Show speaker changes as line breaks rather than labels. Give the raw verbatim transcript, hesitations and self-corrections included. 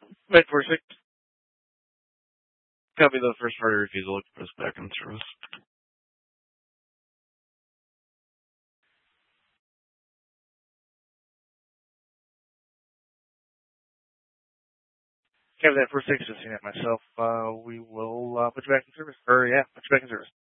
Wait for six. Copy the first party refusal. Look for us back in service. Copy that for six. Just seen it myself. Uh, we will uh, put you back in service. Or yeah, put you back in service.